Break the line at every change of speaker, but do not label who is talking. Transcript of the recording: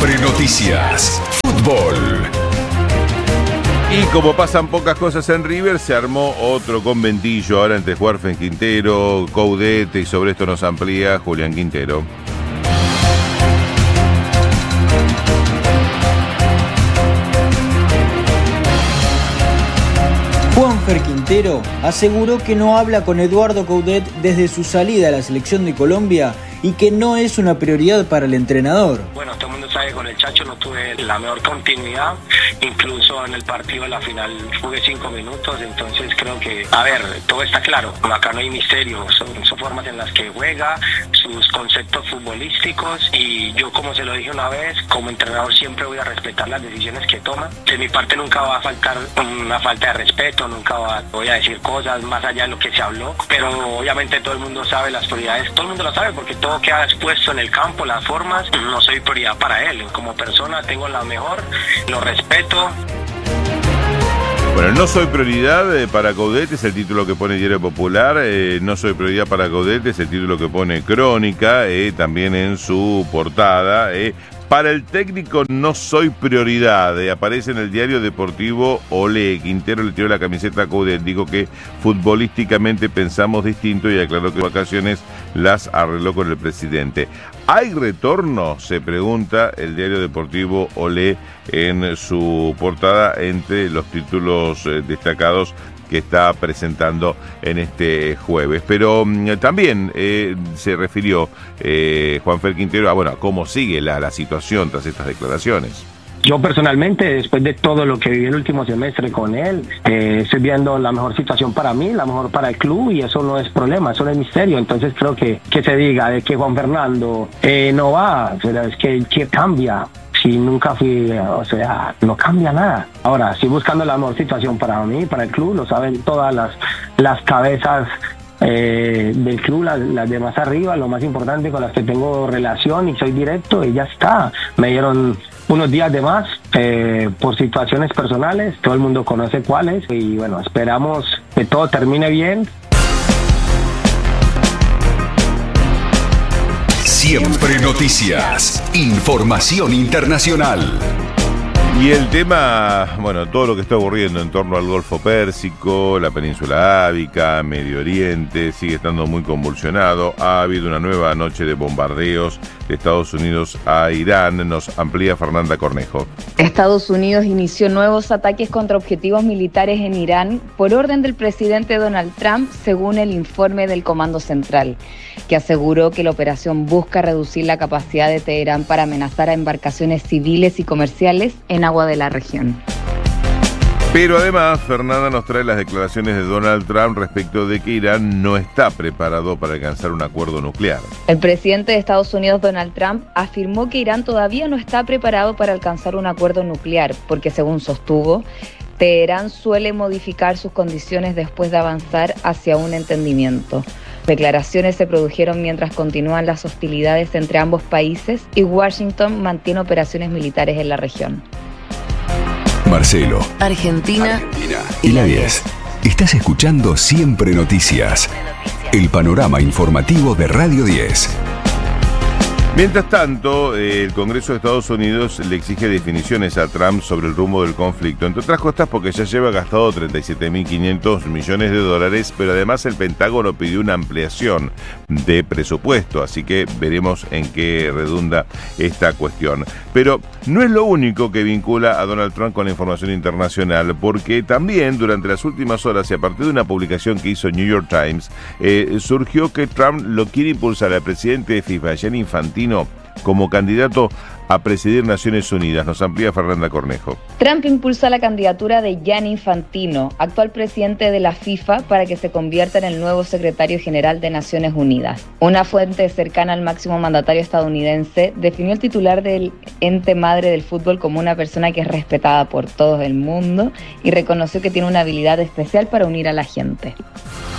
Siempre Noticias. Fútbol.
Y como pasan pocas cosas en River, se armó otro conventillo ahora entre Juanfer Quintero, Coudet, y sobre esto nos amplía Julián Quintero.
Juanfer Quintero aseguró que no habla con Eduardo Coudet desde su salida a la selección de Colombia y que no es una prioridad para el entrenador.
Bueno, todo el mundo sabe que con el Chacho no tuve la mejor continuidad, incluso en el partido de la final jugué 5 minutos, entonces creo que, todo está claro, acá no hay misterio, son formas en las que juega, sus conceptos futbolísticos, y yo, como se lo dije una vez, como entrenador siempre voy a respetar las decisiones que toma. De mi parte nunca va a faltar una falta de respeto, nunca voy a decir cosas más allá de lo que se habló, pero obviamente todo el mundo sabe las prioridades, todo el mundo lo sabe porque todo queda expuesto en el campo, las formas, no soy prioridad para él, como persona tengo la mejor, lo respeto.
Bueno, no soy prioridad para Coudet, es el título que pone Diario Popular, no soy prioridad para Coudet, es el título que pone Crónica, también en su portada. Para el técnico no soy prioridad, aparece en el diario deportivo Olé. Quintero le tiró la camiseta a Coudet, dijo que futbolísticamente pensamos distinto y aclaró que vacaciones las arregló con el presidente. ¿Hay retorno? Se pregunta el diario deportivo Olé en su portada entre los títulos destacados que está presentando en este jueves. Pero también se refirió Juanfer Quintero a cómo sigue la situación tras estas declaraciones.
Yo personalmente, después de todo lo que viví el último semestre con él, estoy viendo la mejor situación para mí, la mejor para el club, y eso no es problema, eso no es misterio. Entonces creo que se diga de que Juan Fernando no va, pero es que cambia. Si nunca fui, no cambia nada. Ahora, estoy buscando la mejor situación para mí, para el club, lo saben todas las cabezas del club, las de más arriba, lo más importante, con las que tengo relación y soy directo, y ya está. Me dieron unos días de más por situaciones personales, todo el mundo conoce cuáles, y bueno, esperamos que todo termine bien.
Siempre Noticias. Información internacional.
Y el tema, todo lo que está ocurriendo en torno al Golfo Pérsico, la península Arábica, Medio Oriente, sigue estando muy convulsionado. Ha habido una nueva noche de bombardeos de Estados Unidos a Irán. Nos amplía Fernanda Cornejo.
Estados Unidos inició nuevos ataques contra objetivos militares en Irán por orden del presidente Donald Trump, según el informe del Comando Central, que aseguró que la operación busca reducir la capacidad de Teherán para amenazar a embarcaciones civiles y comerciales en agua de la región.
Pero además, Fernanda nos trae las declaraciones de Donald Trump respecto de que Irán no está preparado para alcanzar un acuerdo nuclear.
El presidente de Estados Unidos, Donald Trump, afirmó que Irán todavía no está preparado para alcanzar un acuerdo nuclear, porque, según sostuvo, Teherán suele modificar sus condiciones después de avanzar hacia un entendimiento. Declaraciones se produjeron mientras continúan las hostilidades entre ambos países y Washington mantiene operaciones militares en la región.
Marcelo,
Argentina
y la 10. Estás escuchando Siempre Noticias, el panorama informativo de Radio 10.
Mientras tanto, el Congreso de Estados Unidos le exige definiciones a Trump sobre el rumbo del conflicto, entre otras cosas porque ya lleva gastado $37.500 millones, pero además el Pentágono pidió una ampliación de presupuesto, así que veremos en qué redunda esta cuestión. Pero no es lo único que vincula a Donald Trump con la información internacional, porque también durante las últimas horas y a partir de una publicación que hizo New York Times, surgió que Trump lo quiere impulsar al presidente de FIFA, Gianni Infantino, como candidato a presidir Naciones Unidas. Nos amplía Fernanda Cornejo.
Trump impulsa la candidatura de Gianni Infantino, actual presidente de la FIFA, para que se convierta en el nuevo secretario general de Naciones Unidas. Una fuente cercana al máximo mandatario estadounidense definió al titular del ente madre del fútbol como una persona que es respetada por todo el mundo y reconoció que tiene una habilidad especial para unir a la gente.